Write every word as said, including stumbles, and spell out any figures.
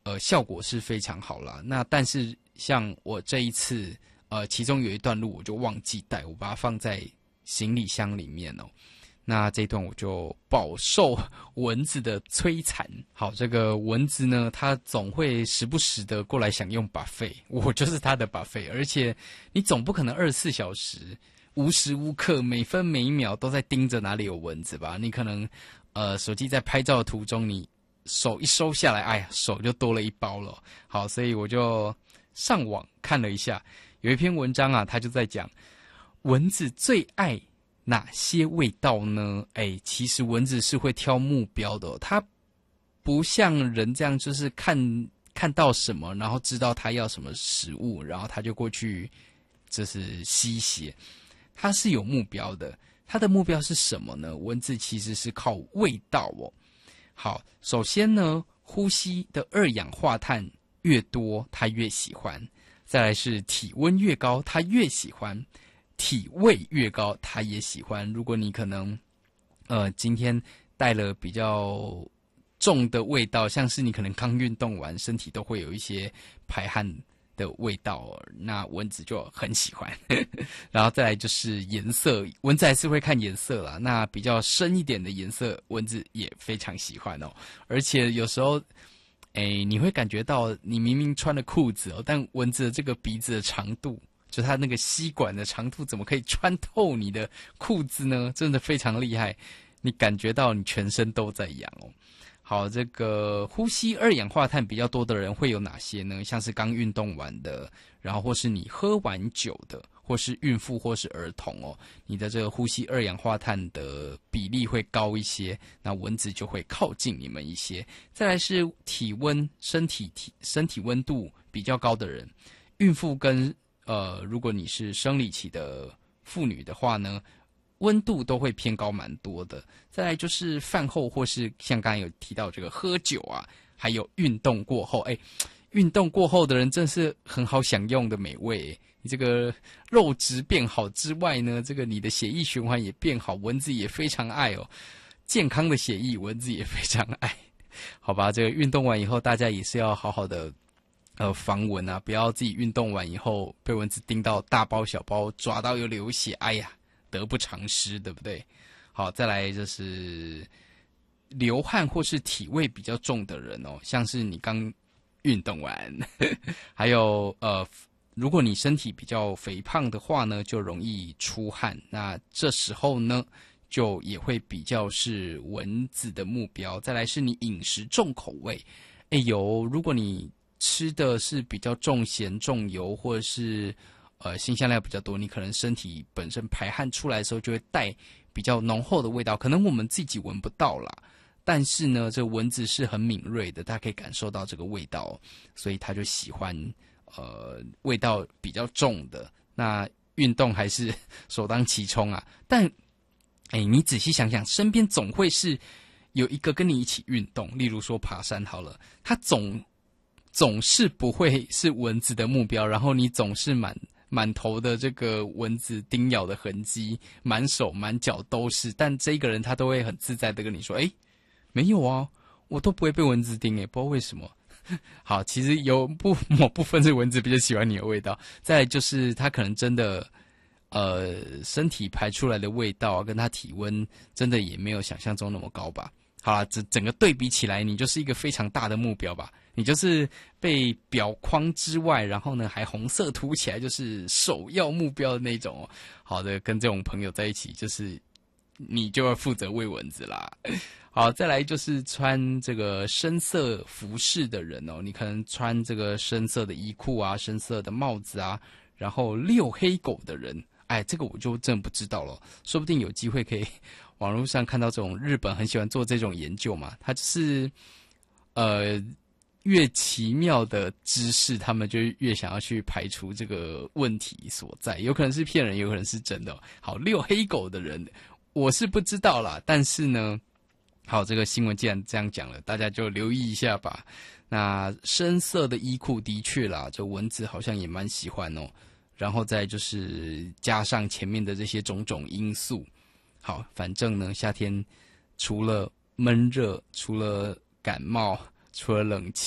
呃效果是非常好啦。那但是像我这一次，呃，其中有一段路我就忘记带，我把它放在行李箱里面哦。那这一段我就饱受蚊子的摧残。好，这个蚊子呢，它总会时不时的过来享用 buffet， 我就是它的 buffet， 而且你总不可能二十四小时无时无刻每分每一秒都在盯着哪里有蚊子吧？你可能呃手机在拍照的途中，你手一收下来，哎呀，手就多了一包了。好，所以我就上网看了一下，有一篇文章啊，它就在讲蚊子最爱哪些味道呢？哎，其实蚊子是会挑目标的哦，它不像人这样，就是看看到什么，然后知道它要什么食物，然后它就过去就是吸血。它是有目标的，它的目标是什么呢？蚊子其实是靠味道哦。好，首先呢，呼吸的二氧化碳越多，它越喜欢；再来是体温越高，它越喜欢。体味越高，它也喜欢。如果你可能，呃，今天带了比较重的味道，像是你可能刚运动完，身体都会有一些排汗的味道，那蚊子就很喜欢。然后再来就是颜色，蚊子还是会看颜色啦。那比较深一点的颜色，蚊子也非常喜欢哦。而且有时候，哎，你会感觉到你明明穿了裤子哦，但蚊子的这个鼻子的长度，就它那个吸管的长度怎么可以穿透你的裤子呢？真的非常厉害，你感觉到你全身都在痒哦。好，这个呼吸二氧化碳比较多的人会有哪些呢？像是刚运动完的，然后或是你喝完酒的，或是孕妇或是儿童哦，你的这个呼吸二氧化碳的比例会高一些，那蚊子就会靠近你们一些。再来是体温，身体体身体温度比较高的人，孕妇跟呃，如果你是生理期的妇女的话呢，温度都会偏高蛮多的。再来就是饭后或是像刚才有提到这个喝酒啊，还有运动过后，哎，运动过后的人真是很好享用的美味。你这个肉质变好之外呢，这个你的血液循环也变好，蚊子也非常爱哦。健康的血液，蚊子也非常爱。好吧，这个运动完以后，大家也是要好好的。呃，防蚊啊，不要自己运动完以后被蚊子叮到大包小包，抓到又流血，哎呀，得不偿失，对不对？好，再来就是流汗或是体味比较重的人哦，像是你刚运动完，还有呃，如果你身体比较肥胖的话呢，就容易出汗，那这时候呢，就也会比较是蚊子的目标。再来是你饮食重口味，哎呦，如果你吃的是比较重咸重油，或者是呃辛香料比较多，你可能身体本身排汗出来的时候就会带比较浓厚的味道，可能我们自己闻不到啦，但是呢，这蚊子是很敏锐的，它可以感受到这个味道，所以它就喜欢呃味道比较重的。那运动还是首当其冲啊，但哎，你仔细想想，身边总会是有一个跟你一起运动，例如说爬山好了，他总总是不会是蚊子的目标，然后你总是满满头的这个蚊子叮咬的痕迹，满手满脚都是，但这个人他都会很自在的跟你说，诶，没有啊，我都不会被蚊子叮，诶，不知道为什么。好，其实有不某部分是蚊子比较喜欢你的味道，再来就是他可能真的呃身体排出来的味道跟他体温真的也没有想象中那么高吧。好啦，整整个对比起来，你就是一个非常大的目标吧。你就是被表框之外，然后呢还红色涂起来，就是首要目标的那种哦。好的，跟这种朋友在一起，就是你就要负责喂蚊子啦。好，再来就是穿这个深色服饰的人哦，你可能穿这个深色的衣裤啊，深色的帽子啊，然后遛黑狗的人，哎，这个我就真的不知道了，说不定有机会可以网络上看到这种日本很喜欢做这种研究嘛，他就是呃越奇妙的知识，他们就越想要去排除这个问题所在，有可能是骗人，有可能是真的哦。好，遛黑狗的人我是不知道啦，但是呢，好，这个新闻既然这样讲了，大家就留意一下吧。那深色的衣裤的确啦，这蚊子好像也蛮喜欢哦。然后再就是加上前面的这些种种因素，好，反正呢，夏天除了闷热，除了感冒，除了冷气。